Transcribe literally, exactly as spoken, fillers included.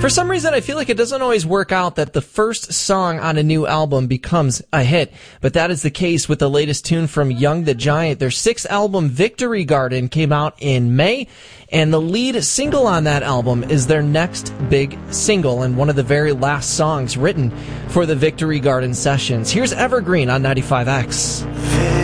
For some reason, I feel like it doesn't always work out that the first song on a new album becomes a hit, but that is the case with the latest tune from Young the Giant. Their sixth album, Victory Garden, came out in May, and the lead single on that album is their next big single and one of the very last songs written for the Victory Garden sessions. Here's Evergreen on ninety-five X.